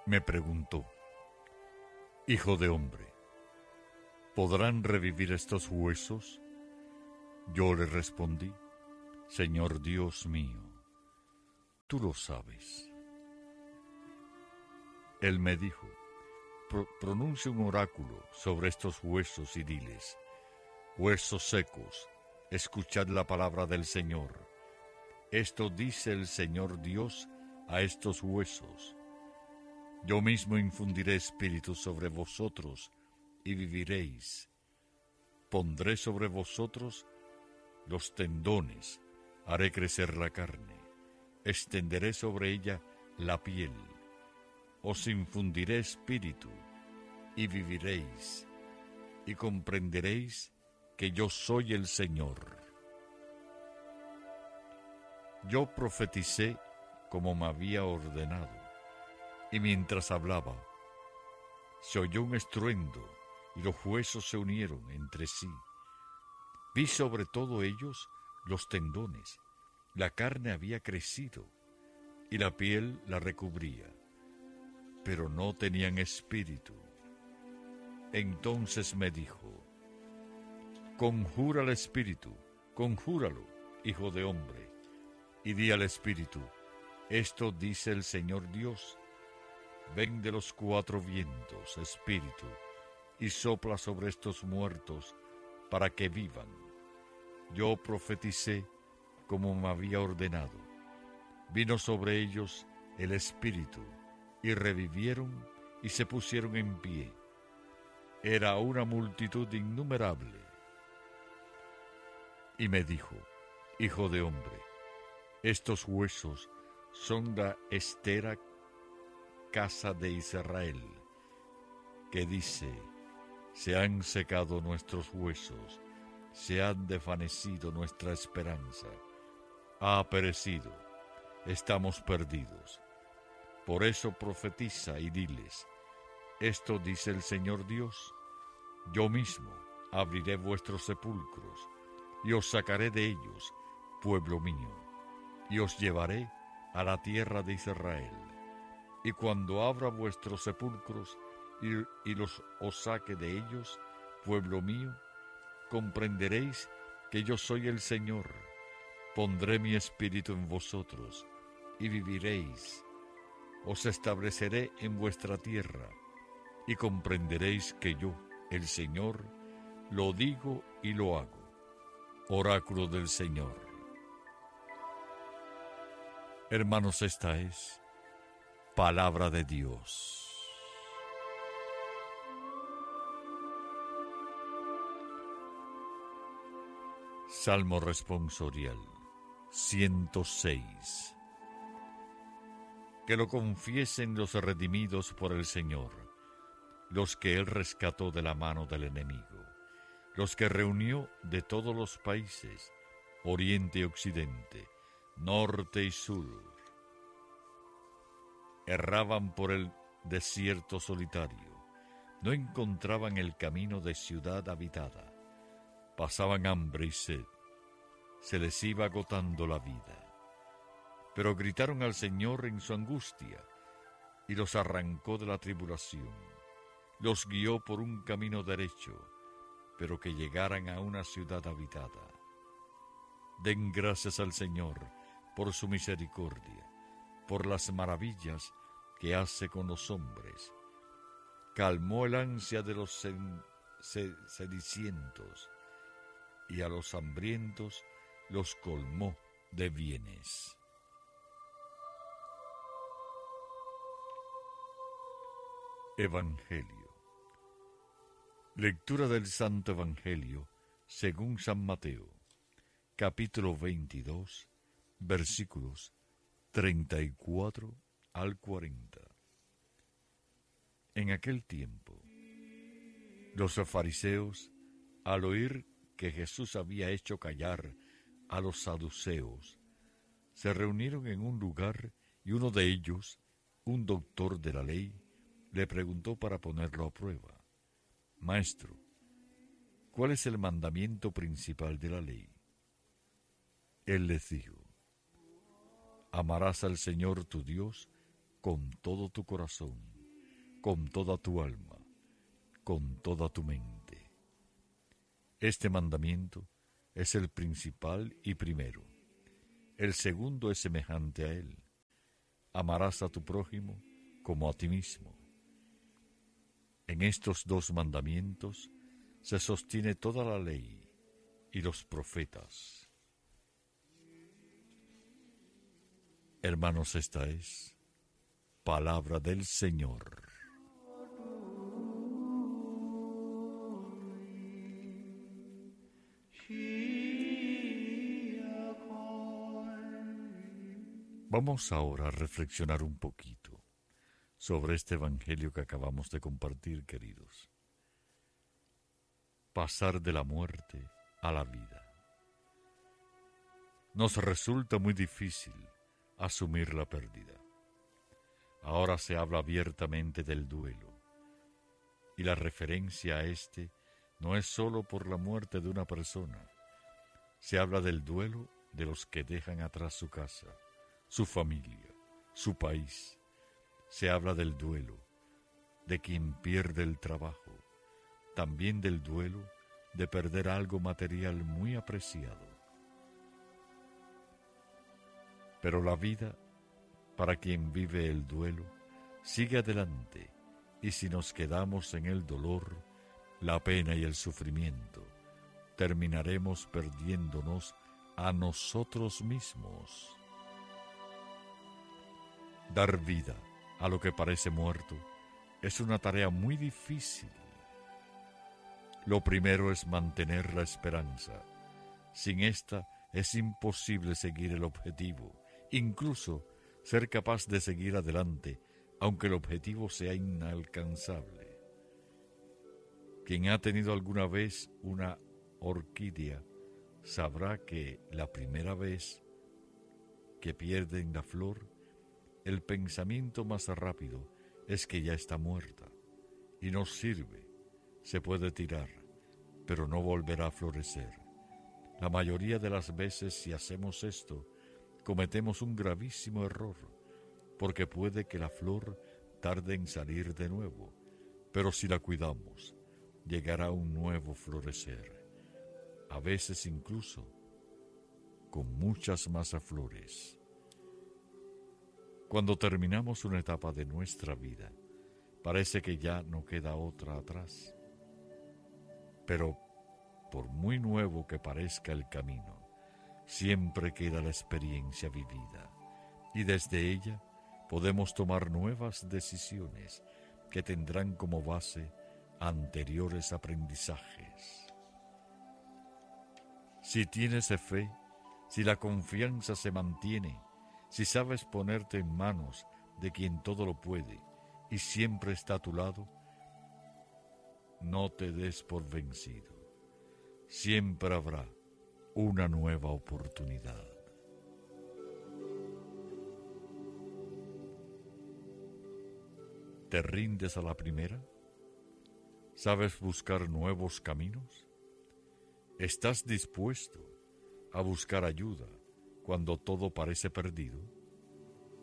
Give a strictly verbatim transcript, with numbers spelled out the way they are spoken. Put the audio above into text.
Me preguntó: Hijo de hombre, ¿podrán revivir estos huesos? Yo le respondí: Señor Dios mío, tú lo sabes. Él me dijo: Pro- pronuncia un oráculo sobre estos huesos y diles: Huesos secos, escuchad la palabra del Señor. Esto dice el Señor Dios a estos huesos: Yo mismo infundiré espíritu sobre vosotros y viviréis. Pondré sobre vosotros los tendones, haré crecer la carne, extenderé sobre ella la piel. Os infundiré espíritu y viviréis, y comprenderéis que yo soy el Señor. Yo profeticé como me había ordenado, y mientras hablaba, se oyó un estruendo, y los huesos se unieron entre sí. Vi sobre todo ellos los tendones, la carne había crecido, y la piel la recubría, pero no tenían espíritu. Entonces me dijo: Conjura al espíritu, conjúralo, hijo de hombre, y di al espíritu: Esto dice el Señor Dios: Ven de los cuatro vientos, espíritu, y sopla sobre estos muertos para que vivan. Yo profeticé como me había ordenado. Vino sobre ellos el espíritu, y revivieron y se pusieron en pie. Era una multitud innumerable. Y me dijo: Hijo de hombre, estos huesos son la estera casa de Israel, que dice: Se han secado nuestros huesos, se han desvanecido nuestra esperanza, ha perecido, estamos perdidos. Por eso profetiza y diles: Esto dice el Señor Dios: Yo mismo abriré vuestros sepulcros, y os sacaré de ellos, pueblo mío, y os llevaré a la tierra de Israel. Y cuando abra vuestros sepulcros y, y los os saque de ellos, pueblo mío, comprenderéis que yo soy el Señor. Pondré mi espíritu en vosotros, y viviréis. Os estableceré en vuestra tierra, y comprenderéis que yo, el Señor, lo digo y lo hago. Oráculo del Señor. Hermanos, esta es palabra de Dios. Salmo responsorial ciento seis. Que lo confiesen los redimidos por el Señor, los que Él rescató de la mano del enemigo, los que reunió de todos los países, oriente y occidente, norte y sur. Erraban por el desierto solitario, no encontraban el camino de ciudad habitada, pasaban hambre y sed, se les iba agotando la vida. Pero gritaron al Señor en su angustia, y los arrancó de la tribulación. Los guió por un camino derecho, pero que llegaran a una ciudad habitada. Den gracias al Señor por su misericordia, por las maravillas que hace con los hombres. Calmó el ansia de los sedicientos, y a los hambrientos los colmó de bienes. Evangelio. Lectura del Santo Evangelio según San Mateo, capítulo veintidós, versículos treinta y cuatro al cuarenta. En aquel tiempo, los fariseos, al oír que Jesús había hecho callar a los saduceos, se reunieron en un lugar, y uno de ellos, un doctor de la ley, le preguntó para ponerlo a prueba: Maestro, ¿cuál es el mandamiento principal de la ley? Él les dijo: Amarás al Señor tu Dios con todo tu corazón, con toda tu alma, con toda tu mente. Este mandamiento es el principal y primero. El segundo es semejante a él. Amarás a tu prójimo como a ti mismo. En estos dos mandamientos se sostiene toda la ley y los profetas. Hermanos, esta es palabra del Señor. Vamos ahora a reflexionar un poquito sobre este evangelio que acabamos de compartir, queridos. Pasar de la muerte a la vida. Nos resulta muy difícil asumir la pérdida. Ahora se habla abiertamente del duelo, y la referencia a este no es sólo por la muerte de una persona. Se habla del duelo de los que dejan atrás su casa, su familia, su país. Se habla del duelo de quien pierde el trabajo, también del duelo de perder algo material muy apreciado. Pero la vida, para quien vive el duelo, sigue adelante, y si nos quedamos en el dolor, la pena y el sufrimiento, terminaremos perdiéndonos a nosotros mismos. Dar vida a lo que parece muerto es una tarea muy difícil. Lo primero es mantener la esperanza. Sin esta es imposible seguir el objetivo, incluso ser capaz de seguir adelante, aunque el objetivo sea inalcanzable. Quien ha tenido alguna vez una orquídea sabrá que la primera vez que pierden la flor, el pensamiento más rápido es que ya está muerta y no sirve, se puede tirar, pero no volverá a florecer. La mayoría de las veces, si hacemos esto, cometemos un gravísimo error, porque puede que la flor tarde en salir de nuevo, pero si la cuidamos, llegará un nuevo florecer, a veces incluso con muchas más flores. Cuando terminamos una etapa de nuestra vida, parece que ya no queda otra atrás. Pero, por muy nuevo que parezca el camino, siempre queda la experiencia vivida, y desde ella podemos tomar nuevas decisiones que tendrán como base anteriores aprendizajes. Si tienes fe, si la confianza se mantiene, si sabes ponerte en manos de quien todo lo puede y siempre está a tu lado, no te des por vencido. Siempre habrá una nueva oportunidad. ¿Te rindes a la primera? ¿Sabes buscar nuevos caminos? ¿Estás dispuesto a buscar ayuda cuando todo parece perdido?